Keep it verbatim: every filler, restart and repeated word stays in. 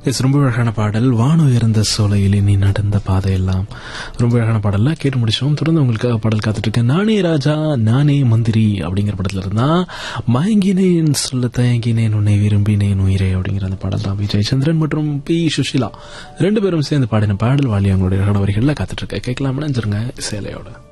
It's ரொம்ப அழகான பாடல். வானம் உயர்ந்த சோலையில் நீ நடந்த பாதையெல்லாம் ரொம்ப அழகான பாடல்லாம் கேட்டு முடிச்சோம். தொடர்ந்து உங்களுக்காக பாடல் காத்துட்டு இருக்கேன். நானே ராஜா நானே மந்திரி அப்படிங்கிற படத்துல இருந்தா மயங்கினேன் சொல்ல தயங்கினேன் உன்னை விரும்பினேன் உயிரே அப்படிங்கிற அந்த பாடல் தான் விஜய் சந்திரன் மற்றும் பி சுஷிலா ரெண்டு பேரும் சேர்ந்து பாடின பாடல். வாலி அவங்களுடைய அழகான வரிகள்ல காத்துட்டு இருக்க கேட்கலாம். நினைஞ்சிருங்க சேலையோட.